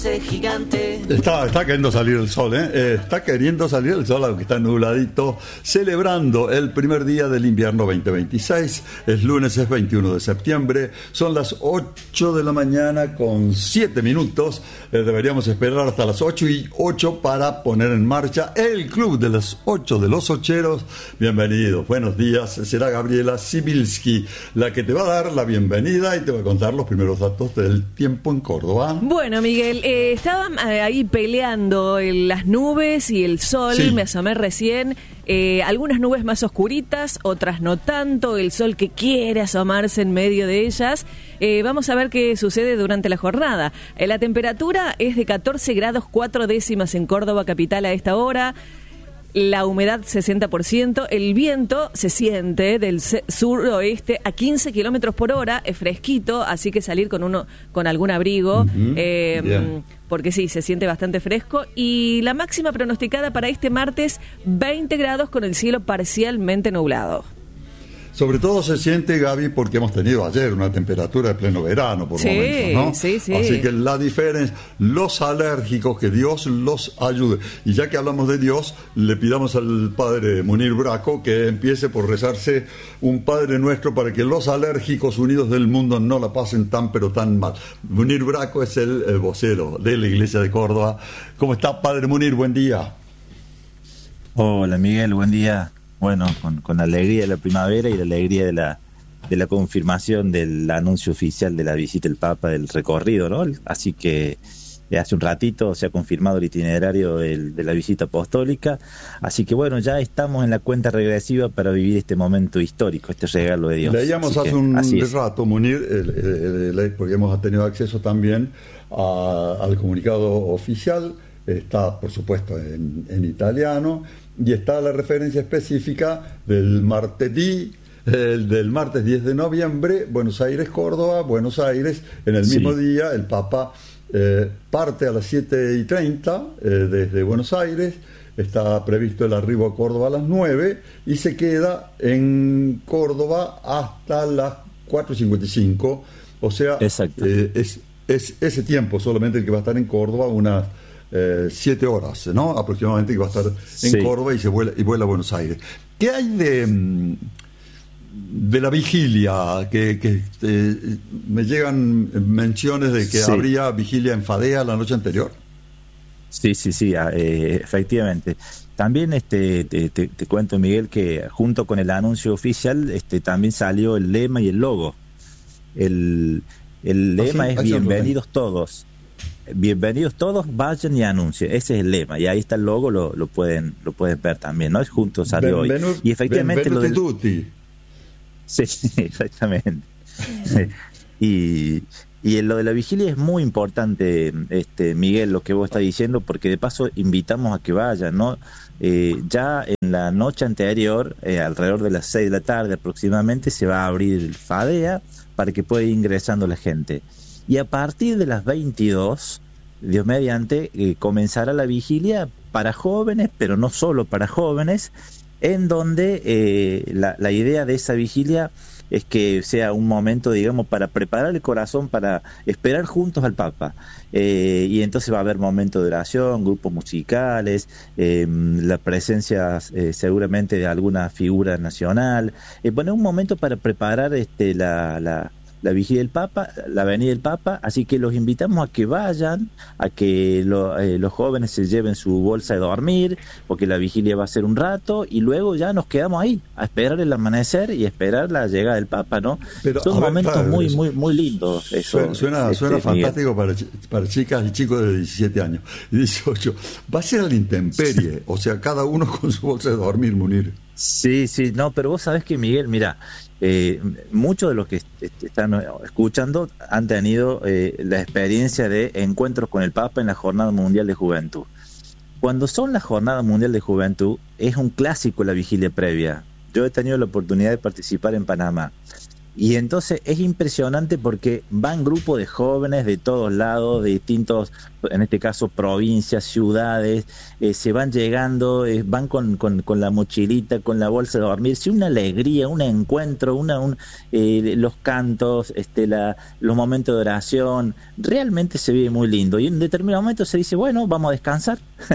Gigante. Está queriendo salir el sol, está queriendo salir el sol, aunque está nubladito, celebrando el primer día del invierno 2026. Es lunes, es 21 de septiembre, son las 8 de la mañana con 7 minutos. Deberíamos esperar hasta las 8:08 para poner en marcha el club de las 8 de los ocheros. Bienvenidos, buenos días. Será Gabriela Sibilski la que te va a dar la bienvenida y te va a contar los primeros datos del tiempo en Córdoba. Bueno, Miguel, estaban ahí peleando las nubes y el sol, sí. Me asomé recién, algunas nubes más oscuritas, otras no tanto, el sol que quiere asomarse en medio de ellas. Vamos a ver qué sucede durante la jornada. La temperatura es de 14 grados 4 décimas en Córdoba capital a esta hora. La humedad 60%, el viento se siente del suroeste a 15 kilómetros por hora, es fresquito, así que salir con algún abrigo, porque sí, se siente bastante fresco. Y la máxima pronosticada para este martes, 20 grados con el cielo parcialmente nublado. Sobre todo se siente, Gaby, porque hemos tenido ayer una temperatura de pleno verano por momentos, ¿no? Sí. Así que la diferencia, los alérgicos, que Dios los ayude. Y ya que hablamos de Dios, le pidamos al padre Munir Braco que empiece por rezarse un Padre Nuestro para que los alérgicos unidos del mundo no la pasen tan pero tan mal. Munir Braco es el vocero de la Iglesia de Córdoba. ¿Cómo está, padre Munir? Buen día. Hola, Miguel, buen día. Bueno, con la alegría de la primavera y la alegría de la confirmación del anuncio oficial de la visita del Papa, del recorrido, ¿no? Así que hace un ratito se ha confirmado el itinerario de la visita apostólica. Así que bueno, ya estamos en la cuenta regresiva para vivir este momento histórico, este regalo de Dios. Leíamos hace un rato, Munir, porque hemos tenido acceso también al comunicado oficial. Está, por supuesto, en italiano, y está la referencia específica del martes 10 de noviembre, Buenos Aires, Córdoba, Buenos Aires. En el mismo día el Papa parte a las 7:30 desde Buenos Aires. Está previsto el arribo a Córdoba a las 9 y se queda en Córdoba hasta las 4:55. O sea, es ese tiempo solamente el que va a estar en Córdoba, unas 7 horas, ¿no? Aproximadamente, que va a estar en Córdoba y vuela a Buenos Aires. ¿Qué hay de la vigilia? Que me llegan menciones de que habría vigilia en Fadea la noche anterior. Sí, efectivamente. También te cuento, Miguel, que junto con el anuncio oficial también salió el lema y el logo. El lema es bienvenidos todos. Bienvenidos todos, vayan y anuncien. Ese es el lema, y ahí está el logo, lo pueden ver también, ¿no? Es junto, salió hoy. Y efectivamente lo del... tutti. Sí, exactamente. Y lo de la vigilia es muy importante, Miguel, lo que vos estás diciendo, porque de paso invitamos a que vayan, ¿no? Ya en la noche anterior, alrededor de las 6 de la tarde aproximadamente, se va a abrir el Fadea para que pueda ir ingresando la gente. Y a partir de las 22, Dios mediante, comenzará la vigilia para jóvenes, pero no solo para jóvenes, en donde la idea de esa vigilia es que sea un momento, digamos, para preparar el corazón para esperar juntos al Papa. Y entonces va a haber momentos de oración, grupos musicales, la presencia seguramente de alguna figura nacional. Bueno, un momento para preparar la vigilia del Papa, la venida del Papa, así que los invitamos a que vayan, a que los jóvenes se lleven su bolsa de dormir, porque la vigilia va a ser un rato, y luego ya nos quedamos ahí, a esperar el amanecer y esperar la llegada del Papa, ¿no? Pero, son momentos muy lindos. Eso, suena fantástico para chicas y chicos de 17 años y 18. Va a ser a la intemperie, o sea, cada uno con su bolsa de dormir, Munir. Sí, no, pero vos sabés que, Miguel, mira, muchos de los que están escuchando han tenido la experiencia de encuentros con el Papa en la Jornada Mundial de Juventud. Cuando son las Jornadas Mundial de Juventud, es un clásico la vigilia previa. Yo he tenido la oportunidad de participar en Panamá. Y entonces es impresionante porque van grupos de jóvenes de todos lados, de distintos, en este caso provincias, ciudades, se van llegando, van con la mochilita, con la bolsa de dormir, sí, una alegría, un encuentro, los cantos, los momentos de oración, realmente se vive muy lindo. Y en determinado momento se dice, bueno, vamos a descansar.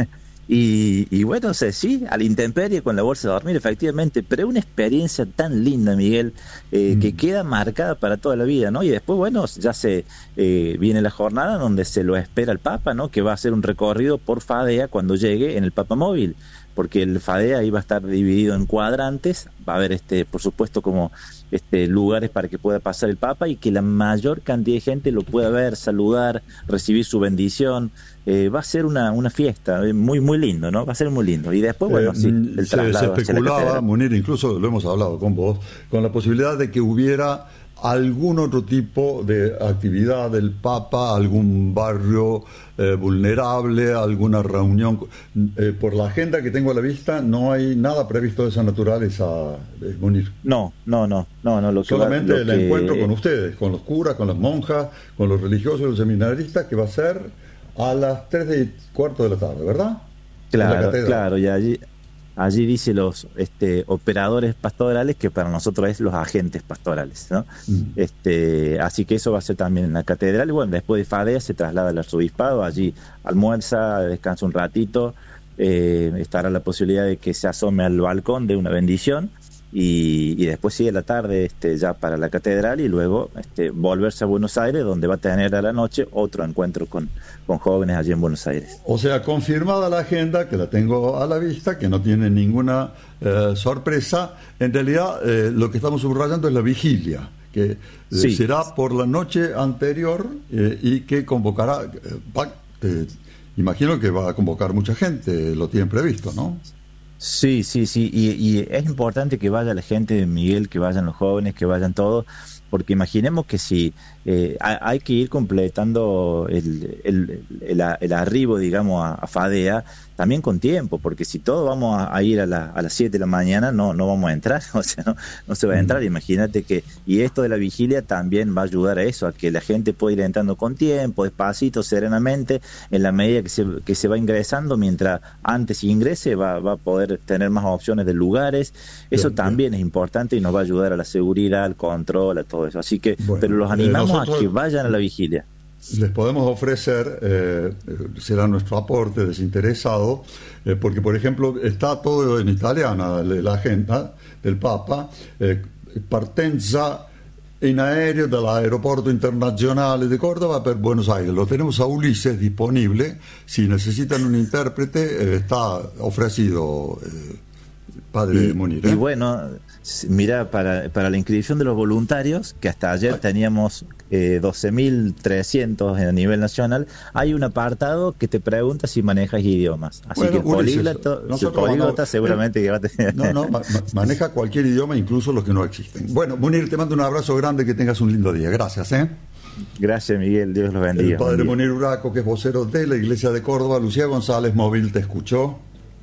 Y bueno, sí, a la intemperie con la bolsa de dormir, efectivamente, pero es una experiencia tan linda, Miguel, que queda marcada para toda la vida, ¿no? Y después, bueno, ya viene la jornada donde se lo espera el Papa, ¿no? Que va a hacer un recorrido por Fadea cuando llegue en el Papamóvil, porque el Fadea iba a estar dividido en cuadrantes, va a haber, por supuesto, como lugares para que pueda pasar el Papa y que la mayor cantidad de gente lo pueda ver, saludar, recibir su bendición. Va a ser una fiesta muy muy lindo, ¿no? Va a ser muy lindo. Y después, bueno, sí, el traslado se especulaba, Munir, incluso lo hemos hablado con vos, con la posibilidad de que hubiera algún otro tipo de actividad del Papa, algún barrio vulnerable, alguna reunión. Por la agenda que tengo a la vista, no hay nada previsto de esa naturaleza, Munir. No. Solamente el encuentro con ustedes, con los curas, con las monjas, con los religiosos y los seminaristas, que va a ser a las 3:15 de la tarde, ¿verdad? Claro, y allí dice los operadores pastorales, que para nosotros es los agentes pastorales, ¿no? Así que eso va a ser también en la catedral. Y bueno, después de Fadea se traslada al arzobispado, allí almuerza, descansa un ratito, estará la posibilidad de que se asome al balcón de una bendición. Y después sigue la tarde ya para la catedral y luego volverse a Buenos Aires, donde va a tener a la noche otro encuentro con jóvenes allí en Buenos Aires. O sea, confirmada la agenda, que la tengo a la vista, que no tiene ninguna sorpresa. En realidad, lo que estamos subrayando es la vigilia, que será por la noche anterior y que convocará, imagino que va a convocar mucha gente, lo tienen previsto, ¿no? Sí, y es importante que vaya la gente, Miguel, que vayan los jóvenes, que vayan todos, porque imaginemos que si hay que ir completando el arribo, digamos, a Fadea, también con tiempo, porque si todos vamos a ir a las 7 de la mañana, no vamos a entrar, o sea, no se va a entrar. Imagínate y esto de la vigilia también va a ayudar a eso, a que la gente pueda ir entrando con tiempo, despacito, serenamente, en la medida que se va ingresando, mientras antes ingrese va a poder tener más opciones de lugares. Eso también es importante y nos va a ayudar a la seguridad, al control, a todo eso. Así que, pero los animamos a que vayan a la vigilia. Les podemos ofrecer, será nuestro aporte desinteresado, porque por ejemplo está todo en italiana la agenda del Papa, partenza in aereo dall'aeroporto internazionale de Córdoba per Buenos Aires. Lo tenemos a Ulises disponible, si necesitan un intérprete está ofrecido, padre Munir. Y bueno, mira, para la inscripción de los voluntarios, que hasta ayer teníamos 12.300 a nivel nacional, hay un apartado que te pregunta si manejas idiomas. Así que el políglota seguramente que va a tener. Maneja cualquier idioma, incluso los que no existen. Bueno, Munir, te mando un abrazo grande, que tengas un lindo día. Gracias. Gracias, Miguel, Dios los bendiga. El padre Munir Urraco, que es vocero de la Iglesia de Córdoba. Lucía González, móvil, te escuchó.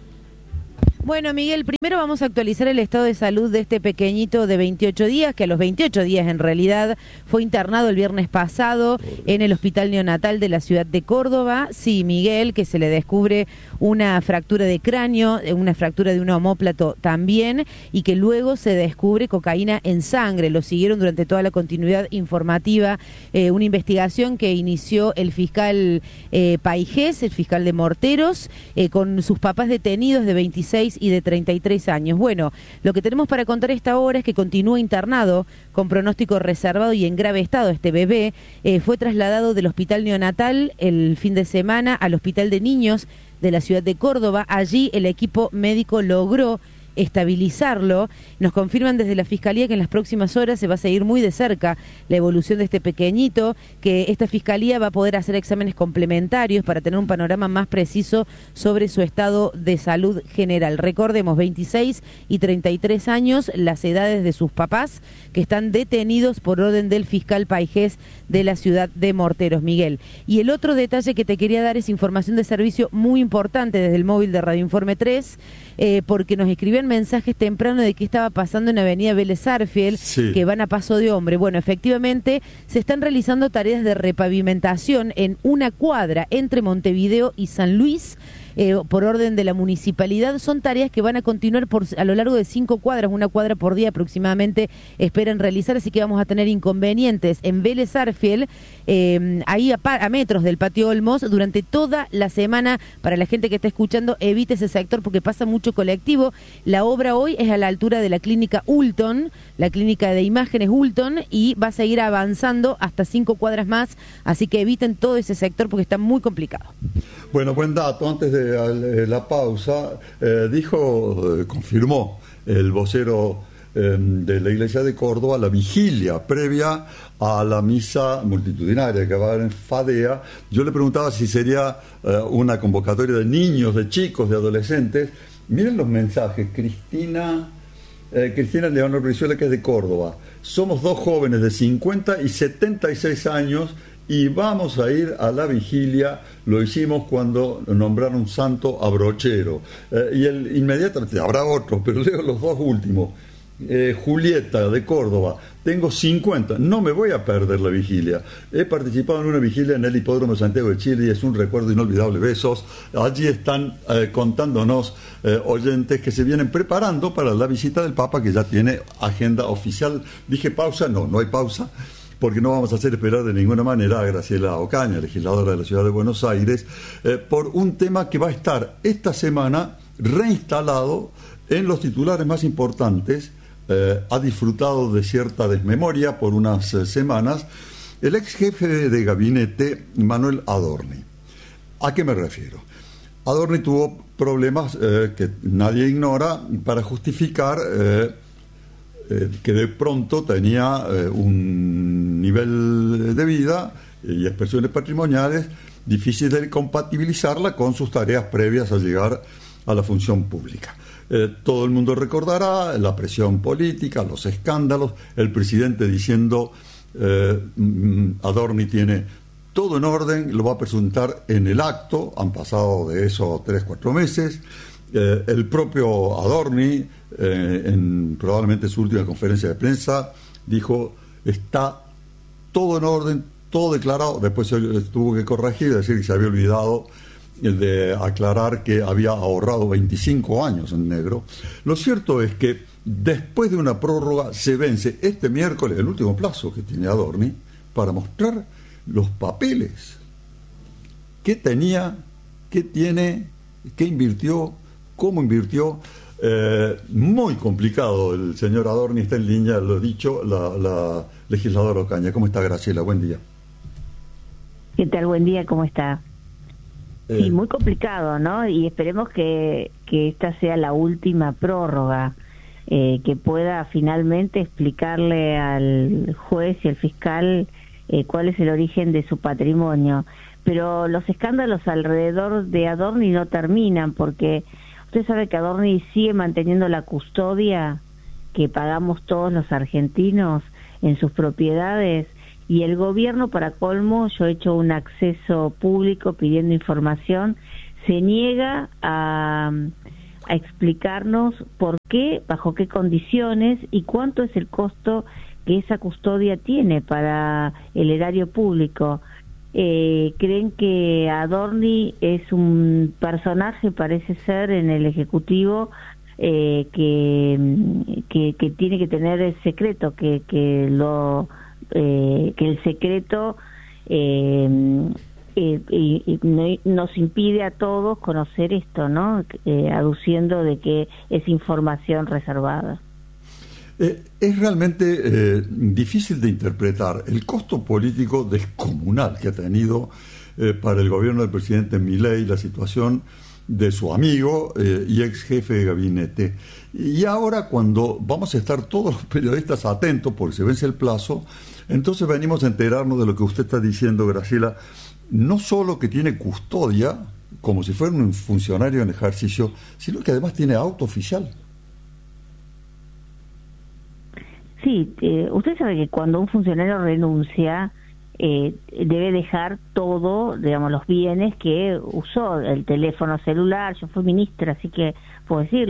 Bueno, Miguel, primero vamos a actualizar el estado de salud de este pequeñito de 28 días, que a los 28 días en realidad fue internado el viernes pasado en el Hospital Neonatal de la ciudad de Córdoba. Sí, Miguel, que se le descubre una fractura de cráneo, una fractura de un omóplato también, y que luego se descubre cocaína en sangre. Lo siguieron durante toda la continuidad informativa, una investigación que inició el fiscal Paijés, el fiscal de Morteros, con sus papás detenidos de 26 y de 33 años. Bueno, lo que tenemos para contar a esta hora es que continúa internado con pronóstico reservado y en grave estado. Este bebé fue trasladado del Hospital Neonatal el fin de semana al Hospital de Niños de la ciudad de Córdoba. Allí el equipo médico logró estabilizarlo. Nos confirman desde la Fiscalía que en las próximas horas se va a seguir muy de cerca la evolución de este pequeñito, que esta Fiscalía va a poder hacer exámenes complementarios para tener un panorama más preciso sobre su estado de salud general. Recordemos, 26 y 33 años, las edades de sus papás, que están detenidos por orden del fiscal Paijés de la ciudad de Morteros, Miguel. Y el otro detalle que te quería dar es información de servicio muy importante desde el móvil de Radio Informe 3, porque nos escribían recibían mensajes temprano de qué estaba pasando en Avenida Vélez Sarsfield, que van a paso de hombre. Bueno, efectivamente se están realizando tareas de repavimentación en una cuadra entre Montevideo y San Luis, por orden de la municipalidad. Son tareas que van a continuar a lo largo de 5 cuadras, una cuadra por día aproximadamente esperan realizar, así que vamos a tener inconvenientes en Vélez Sarsfield, ahí a metros del Patio Olmos, durante toda la semana. Para la gente que está escuchando, evite ese sector porque pasa mucho colectivo. La obra hoy es a la altura de la clínica Ulton, la clínica de imágenes Ulton, y va a seguir avanzando hasta 5 cuadras más, así que eviten todo ese sector porque está muy complicado. Bueno, buen dato. Antes de la pausa, confirmó el vocero de la Iglesia de Córdoba la vigilia previa a la misa multitudinaria que va a haber en Fadea. Yo le preguntaba si sería una convocatoria de niños, de chicos, de adolescentes. Miren los mensajes. Cristina Leonor Brizuela, que es de Córdoba. Somos 2 jóvenes de 50 y 76 años y vamos a ir a la vigilia. Lo hicimos cuando nombraron santo a Brochero. Y inmediatamente, habrá otros, pero leo los 2 últimos. Julieta, de Córdoba. Tengo 50, no me voy a perder la vigilia. He participado en una vigilia en el Hipódromo de Santiago de Chile y es un recuerdo inolvidable. Besos. Allí están contándonos oyentes que se vienen preparando para la visita del Papa, que ya tiene agenda oficial. Dije pausa, no hay pausa, porque no vamos a hacer esperar de ninguna manera a Graciela Ocaña, legisladora de la Ciudad de Buenos Aires, por un tema que va a estar esta semana reinstalado en los titulares más importantes. Ha disfrutado de cierta desmemoria por unas semanas el ex jefe de gabinete Manuel Adorni. ¿A qué me refiero? Adorni tuvo problemas que nadie ignora para justificar que de pronto tenía un nivel de vida y expresiones patrimoniales difíciles de compatibilizarla con sus tareas previas a llegar a la función pública. Todo el mundo recordará la presión política, los escándalos, el presidente diciendo Adorni tiene todo en orden, lo va a presentar en el acto. Han pasado de eso 3-4 meses. El propio Adorni, en probablemente su última conferencia de prensa, dijo: está todo en orden, todo declarado. Después se tuvo que corregir, decir que se había olvidado de aclarar que había ahorrado 25 años en negro. Lo cierto es que después de una prórroga se vence este miércoles el último plazo que tiene Adorni para mostrar los papeles. ¿Qué tenía? ¿Qué tiene? ¿Qué invirtió? ¿Cómo invirtió? Muy complicado. El señor Adorni está en línea, lo he dicho, la legisladora Ocaña. ¿Cómo está, Graciela? Buen día. ¿Qué tal? Buen día, ¿cómo está? Sí, muy complicado, ¿no? Y esperemos que esta sea la última prórroga, que pueda finalmente explicarle al juez y al fiscal cuál es el origen de su patrimonio. Pero los escándalos alrededor de Adorni no terminan, porque usted sabe que Adorni sigue manteniendo la custodia que pagamos todos los argentinos en sus propiedades. Y el gobierno, para colmo, yo he hecho un acceso público pidiendo información, se niega a explicarnos por qué, bajo qué condiciones y cuánto es el costo que esa custodia tiene para el erario público. Creen que Adorni es un personaje, parece ser, en el Ejecutivo, que tiene que tener el secreto, que el secreto nos impide a todos conocer esto, ¿no? Aduciendo de que es información reservada. Es realmente difícil de interpretar el costo político descomunal que ha tenido para el gobierno del presidente Milei la situación de su amigo y ex jefe de gabinete. Y ahora, cuando vamos a estar todos los periodistas atentos porque se vence el plazo, entonces venimos a enterarnos de lo que usted está diciendo, Graciela, no solo que tiene custodia, como si fuera un funcionario en ejercicio, sino que además tiene auto oficial. Sí, usted sabe que cuando un funcionario renuncia, debe dejar todo, digamos, los bienes que usó, el teléfono celular. Yo fui ministra, así que puedo decirle,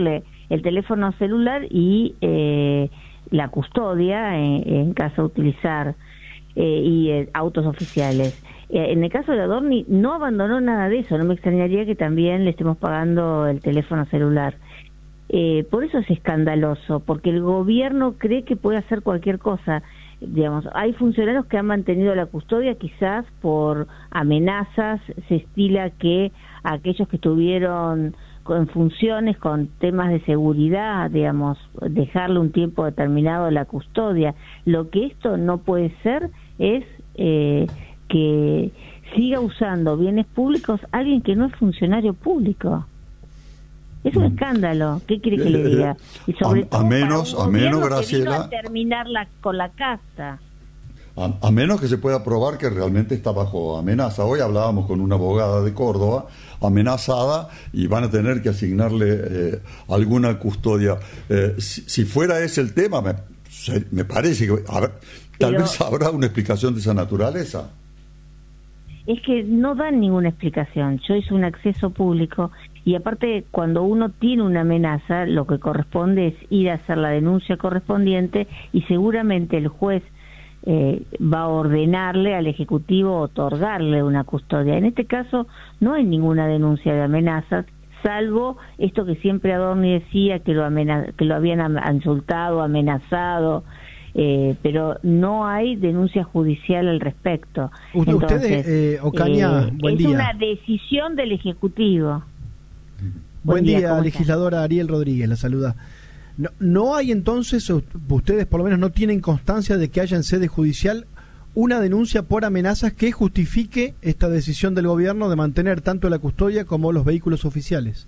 el teléfono celular y la custodia en caso de utilizar y autos oficiales. En el caso de Adorni no abandonó nada de eso, no me extrañaría que también le estemos pagando el teléfono celular. Por eso es escandaloso, porque el gobierno cree que puede hacer cualquier cosa. Digamos, hay funcionarios que han mantenido la custodia quizás por amenazas, se estila que aquellos que estuvieron en funciones con temas de seguridad, digamos, dejarle un tiempo determinado la custodia. Lo que esto no puede ser es que siga usando bienes públicos alguien que no es funcionario público. Es un escándalo. ¿Qué quiere que le diga? Y sobre todo a menos, Graciela, a terminar con la casta. A menos que se pueda probar que realmente está bajo amenaza. Hoy hablábamos con una abogada de Córdoba amenazada y van a tener que asignarle alguna custodia. Si fuera ese el tema, me parece que tal vez habrá una explicación de esa naturaleza. Es que no dan ninguna explicación. Yo hice un acceso público y aparte cuando uno tiene una amenaza lo que corresponde es ir a hacer la denuncia correspondiente y seguramente el juez va a ordenarle al Ejecutivo otorgarle una custodia. En este caso no hay ninguna denuncia de amenazas, salvo esto que siempre Adorni decía, que lo habían insultado, amenazado, pero no hay denuncia judicial al respecto. Entonces, Ocaña, buen día. Es una decisión del Ejecutivo. Buen día, legisladora Ariel Rodríguez, la saluda. No hay entonces, ustedes por lo menos no tienen constancia de que haya en sede judicial una denuncia por amenazas que justifique esta decisión del gobierno de mantener tanto la custodia como los vehículos oficiales.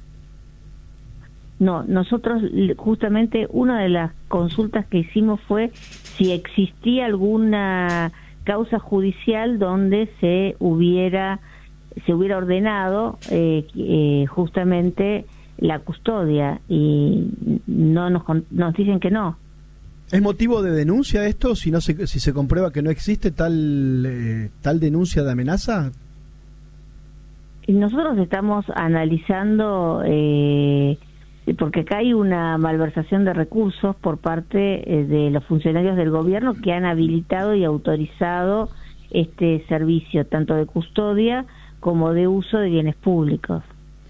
No, nosotros justamente una de las consultas que hicimos fue si existía alguna causa judicial donde se hubiera ordenado justamente la custodia y no nos dicen que no. ¿Es motivo de denuncia esto si se comprueba que no existe tal denuncia de amenaza? Y nosotros estamos analizando porque acá hay una malversación de recursos por parte de los funcionarios del gobierno que han habilitado y autorizado este servicio tanto de custodia como de uso de bienes públicos.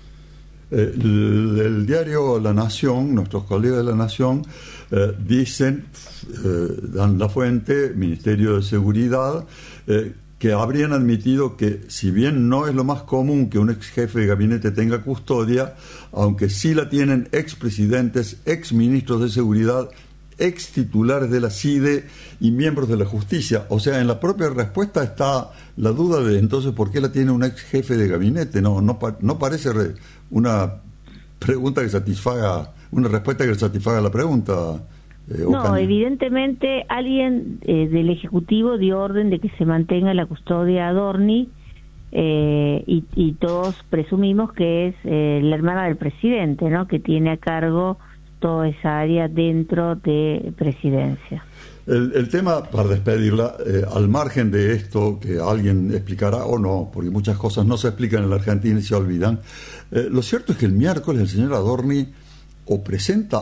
El diario La Nación, nuestros colegas de La Nación, dicen, dan la fuente, Ministerio de Seguridad, que habrían admitido que, si bien no es lo más común que un ex jefe de gabinete tenga custodia, aunque sí la tienen expresidentes, exministros de Seguridad, ex titulares de la CIDE y miembros de la justicia. O sea, en la propia respuesta está la duda de entonces por qué la tiene un ex jefe de gabinete. No parece una pregunta que satisfaga, una respuesta que satisfaga la pregunta. No, evidentemente alguien del Ejecutivo dio orden de que se mantenga la custodia Adorni y todos presumimos que es la hermana del presidente, ¿no? Que tiene a cargo toda esa área dentro de presidencia. El tema, para despedirla, al margen de esto que alguien explicará o no, porque muchas cosas no se explican en la Argentina y se olvidan, lo cierto es que el miércoles el señor Adorni o presenta